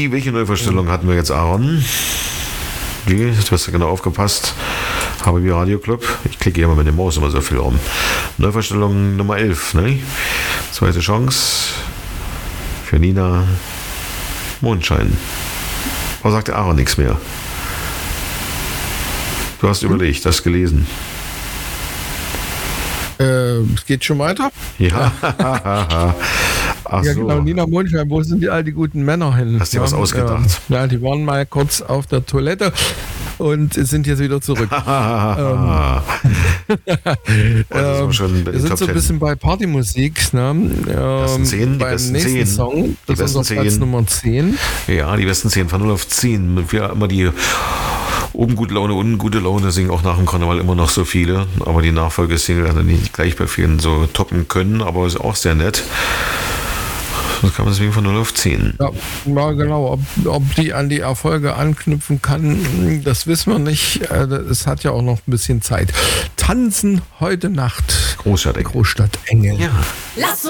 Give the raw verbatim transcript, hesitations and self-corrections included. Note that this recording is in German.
die, welche Neuvorstellung hatten wir jetzt, Aaron? Die, du hast ja genau aufgepasst. Habe wie Radioclub. Ich klicke immer mit dem Maus immer so viel rum. Neuvorstellung Nummer elf, ne? Zweite Chance für Nina Mondschein. Aber sagt der Aaron nichts mehr? Du hast hm? überlegt, hast gelesen. Äh, es geht schon weiter? Ja. Ach ja, so. genau. Nina Mondschein, wo sind die all die guten Männer hin? Hast du dir was ausgedacht? Ja, die waren mal kurz auf der Toilette und sind jetzt wieder zurück. ähm, ähm, schon wir sind so ein bisschen bei Partymusik. Ne? Ähm, zehn, die beim besten nächsten zehn. Song, das die ist unser Platz Nummer zehn. Ja, die besten zehn von null auf zehn. Wir immer die oben gute Laune, unten gute Laune singen auch nach dem Karneval immer noch so viele. Aber die Nachfolgesingle hat er nicht gleich bei vielen so toppen können, aber ist auch sehr nett. Das kann man deswegen von null auf zehn. Ja, ja genau. Ob, ob die an die Erfolge anknüpfen kann, das wissen wir nicht. Es hat ja auch noch ein bisschen Zeit. Tanzen heute Nacht. Großstadt-Engel. Großstadt-Engel. Ja. Lass